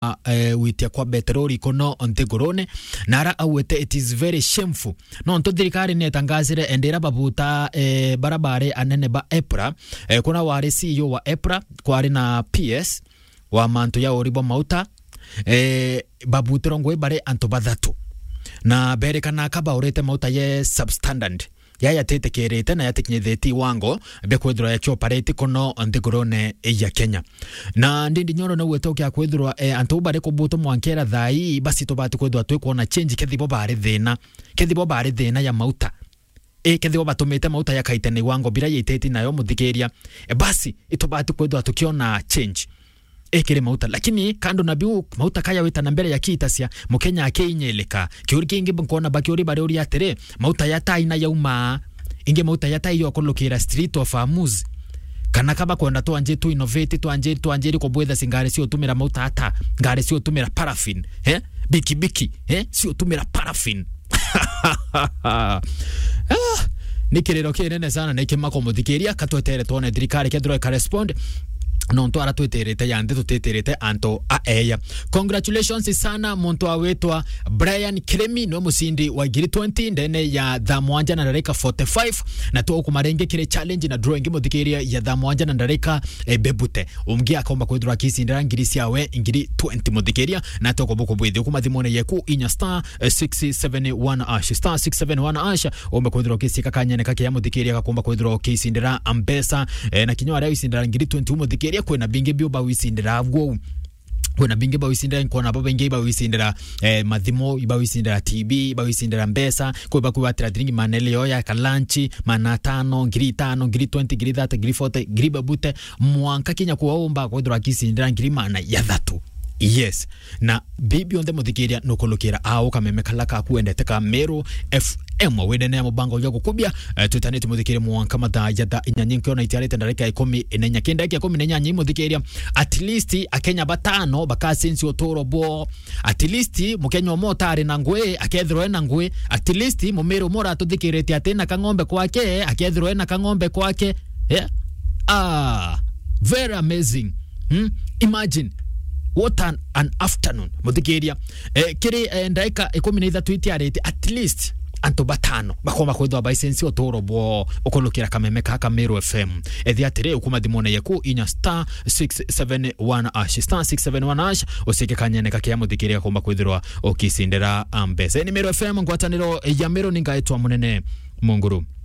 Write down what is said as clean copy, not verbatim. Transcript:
witia kwa petroli kono ontegorone nara awete it is very shameful no nto thirikari ne tangazire endera babuta barabare anene ba EPRA kuna wari CEO wa EPRA kwari na PS wa manto ya oribo mauta babutero ngwe bare anto bathatu na berekana kaba orete mauta ye substandard yaya tetekerete na yatekinyetheti wango bekwethirwa ya choparate kono ontegorone ya Kenya na ndindi nyoro na wetoke akwethirwa anto bare kubuto mwankera thai basi tobati kwethirwa twikuona change kethibo bare thina ya mauta kethibo batumite mauta ya kaitene wango bira yiteti nayo muthikiria basi itobati kwethirwa tukiona change kile mauta lakini kando na biu mauta kaya wita na mbele ya kitasia mukenya akeinyeleka kiuri kingi bunkona bakiuri bare uri atere mauta yata ina yauma inge mauta yata iyo kolokira street of Amuzi kana kaba kwenda to anje to innovate to anje ko bwetha singare sio tumira mauta hata ngare sio tumira paraffin biki sio tumira paraffin nikirero kinene sana na ikimako muthikiria katwetere tone thirikari kedro correspond non to ara tweterete yande tuteterete anto aeya. Congratulations sana muntu awetwa Brian Kiremi no musindi wa giri 20 ndene ya thamwanja na ndareka 45 na to kumarenge kire challenge na drawing muthikiria ya thamwanja na ndareka bebute umgi akomba kwithura kisi ndara ngiri ciawe ngiri 20 muthikiria na to koboko bwithi kumathimone yeku inya star 671 ash star 671 ash omba kwithura kisi kakanyane kake ya muthikiria gakomba kwithura kisi ndara ambesa na kinyo ara isindara ngiri 20 muthikiria kwena bingi bio ba wisindira gwo kwena bingi ba wisindira nkona baba bingi ba wisindira mathimo ba wisindira TB ba wisindira mbesa ko ba kuwatira dringi manele yo ya kalanchi mana 5 ngiri 5 ngiri 20 ngiri 30 ngiri 40 ngiri babute mwanka kinya kuomba kwithira kisindira ngiri mana ya thatu. Yes na bibi onde muthikiria no kolokera ao kamemekala ka kuendete ka Meru FM wedene ya mubango ya gukubia tutanete muthikiria mwanka matha ya inyanyinkyo na itiarete ndareka 10 enenya kenda ya 10 enyanyi muthikiria at least akenya batano bakasensi otoro bo at least mukenya motari na ngwe akethirwe na ngwe at least mumeru mora tuthikirete atena kangombe kwake akethirwe na kangombe kwake very amazing. Imagine what an afternoon muthikiria kiri ndaika 13 itiarete at least anto batano bakoma kwethwa baisensi otoro bo okolokira kameme ka Meru FM ethi atere ukumathimone yeku inya star 671 ash star 671 ash osike kanyane kake muthikiria komba kwithirwa okisindira ambese ni Meru FM ngwataniro ya Meru ningaitwa munene Munguru.